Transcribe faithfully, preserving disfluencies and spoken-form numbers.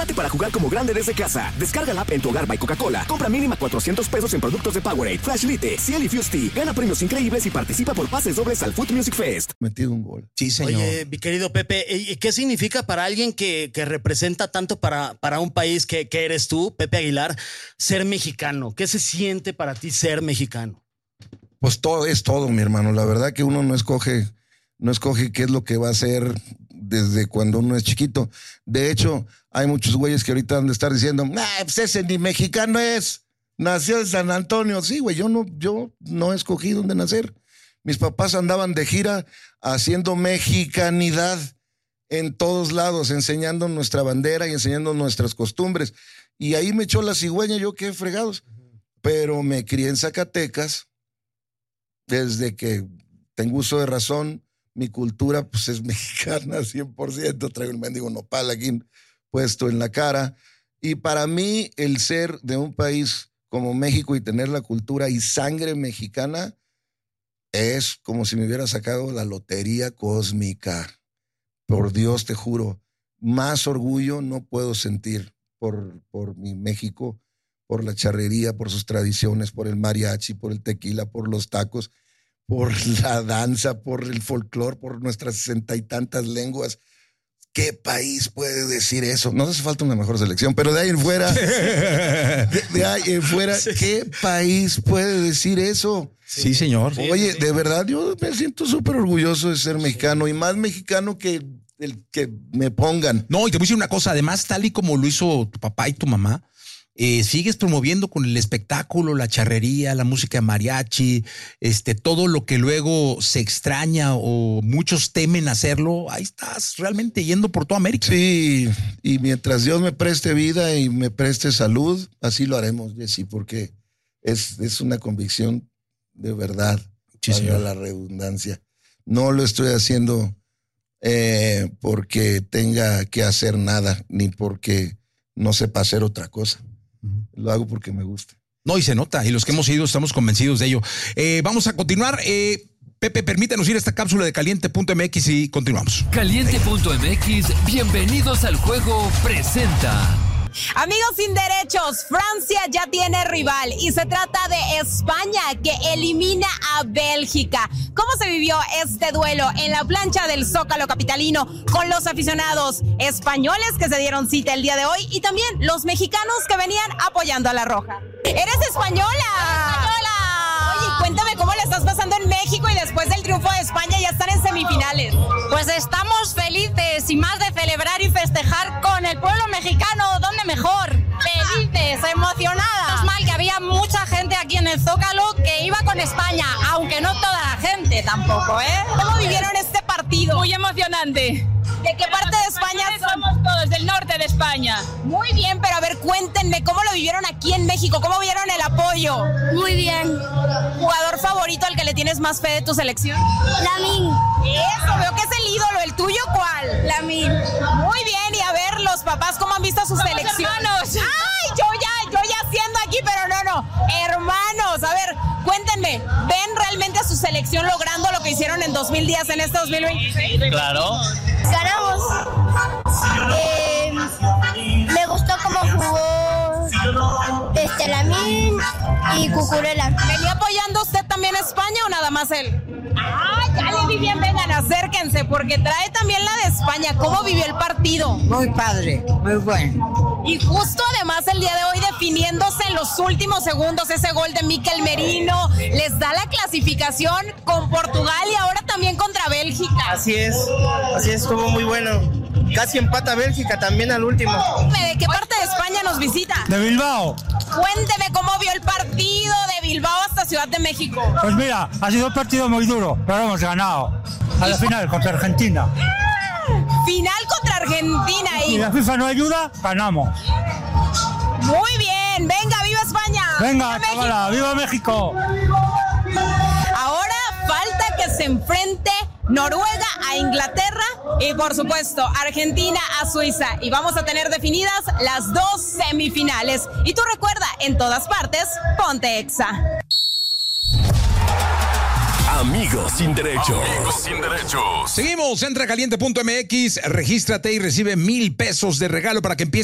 Prepárate para jugar como grande desde casa. Descarga la app en tu hogar by Coca-Cola. Compra mínima cuatrocientos pesos en productos de Powerade, Flash Lite, Ciel y Fusty. Gana premios increíbles y participa por pases dobles al Food Music Fest. Metido un gol. Sí, señor. Oye, mi querido Pepe, ¿qué significa para alguien que, que representa tanto para, para un país que, que eres tú, Pepe Aguilar, ser mexicano? ¿Qué se siente para ti ser mexicano? Pues todo es todo, mi hermano. La verdad que uno no escoge, no escoge qué es lo que va a hacer desde cuando uno es chiquito. De hecho, hay muchos güeyes que ahorita han de estar diciendo, nah, pues ese ni mexicano es. Nació en San Antonio. Sí, güey, yo no, yo no escogí dónde nacer. Mis papás andaban de gira haciendo mexicanidad en todos lados, enseñando nuestra bandera y enseñando nuestras costumbres. Y ahí me echó la cigüeña, yo qué fregados. Pero me crié en Zacatecas. Desde que tengo uso de razón, mi cultura pues es mexicana cien por ciento. Traigo el mendigo nopal aquí puesto en la cara. Y para mí el ser de un país como México y tener la cultura y sangre mexicana es como si me hubiera sacado la lotería cósmica. Por Dios, te juro, más orgullo no puedo sentir por, por mi México, por la charrería, por sus tradiciones, por el mariachi, por el tequila, por los tacos, por la danza, por el folclore, por nuestras sesenta y tantas lenguas. ¿Qué país puede decir eso? No hace falta una mejor selección, pero de ahí en fuera, de, de ahí en fuera, ¿qué país puede decir eso? Sí, señor. Oye, de verdad, yo me siento súper orgulloso de ser mexicano y más mexicano que el que me pongan. No, y te voy a decir una cosa, además, tal y como lo hizo tu papá y tu mamá, Eh, sigues promoviendo con el espectáculo, la charrería, la música mariachi, este, todo lo que luego se extraña o muchos temen hacerlo. Ahí estás realmente yendo por toda América. Sí, y mientras Dios me preste vida y me preste salud, así lo haremos, Jessy, porque es, es una convicción de verdad, sí, para la redundancia. No lo estoy haciendo eh, porque tenga que hacer nada, ni porque no sepa hacer otra cosa. Lo hago porque me gusta. No, y se nota, y los que hemos ido estamos convencidos de ello. Eh, vamos a continuar. Eh, Pepe, permítanos ir a esta cápsula de caliente punto m x y continuamos. caliente punto m x, bienvenidos al juego, presenta. Amigos sin derechos, Francia ya tiene rival y se trata de España, que elimina a Bélgica. ¿Cómo se vivió este duelo en la plancha del Zócalo capitalino con los aficionados españoles que se dieron cita el día de hoy y también los mexicanos que venían apoyando a la Roja? ¡Eres española! ¡Española! Oye, cuéntame cómo le estás pasando en México y después del triunfo de España ya están en semifinales. Pues estamos felices y más de celebrar y festejar con el pueblo mexicano. ¿Dónde mejor? Felices, emocionadas. Es mal que había mucha gente aquí en el Zócalo que iba con España, aunque no toda la gente tampoco, ¿eh? ¿Cómo vivieron este partido? Muy emocionante. ¿De qué parte de España son? Somos todos del norte de España. Muy bien, pero a ver, cuéntenme, ¿cómo lo vivieron aquí en México? ¿Cómo vieron el apoyo? Muy bien. ¿Jugador favorito al que le tienes más fe de tu selección? Lamine. Eso, veo que es el ídolo. ¿El tuyo cuál? Lamine. Muy bien, y a ver, los papás, ¿cómo han visto a su Somos selección? hermanos. ¡Ay, yo ya, yo ya siendo aquí, pero no, no! Hermanos, a ver, cuéntenme, ¿ven realmente a su selección logrando lo que hicieron en dos mil diez en este dos mil veintiséis? Claro. Ganamos. Eh, me gustó cómo jugó este Lamine y Cucurella. ¿Venía apoyando usted también a España o nada más él? ¡Ah, ya le vi bien! Vengan, acérquense, porque trae también la de España. ¿Cómo vivió el partido? Muy padre, muy bueno. Y justo además el día de hoy definiéndose en los últimos segundos ese gol de Mikel Merino, les da la clasificación con Portugal y ahora también contra Bélgica. Así es, así es, estuvo muy bueno. Casi empata Bélgica también al último. ¿De qué parte de España nos visita? De Bilbao. Cuénteme cómo vio el partido de Bilbao hasta Ciudad de México. Pues mira, ha sido un partido muy duro, pero hemos ganado. A la final contra Argentina. Final contra Argentina. Y la FIFA no ayuda, ganamos. Muy bien, venga, ¡viva España! Venga, chavala, ¡viva México! Ahora falta que se enfrente Noruega a Inglaterra y por supuesto Argentina a Suiza, y vamos a tener definidas las dos semifinales. Y tú recuerda, en todas partes, ponte Exa. Amigos sin derechos. Amigos sin derechos. Seguimos, entra a caliente punto m x, regístrate y recibe mil pesos de regalo para que empieces